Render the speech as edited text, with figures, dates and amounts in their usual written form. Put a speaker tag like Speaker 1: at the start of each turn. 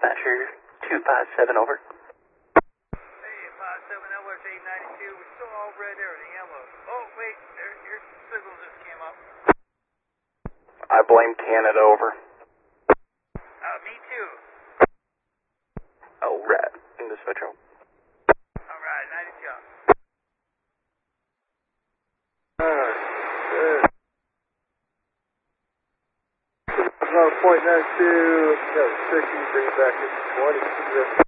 Speaker 1: Dispatcher 257, over.
Speaker 2: Hey, 57, LRJ 92. We're still all red there in the yellow. Oh, wait, your signal just came up.
Speaker 1: I blame Canada, over.
Speaker 2: Me too.
Speaker 1: Oh, rat. In dispatcher.
Speaker 2: Alright, 92.
Speaker 3: Point 92, 60, bring it back to 20.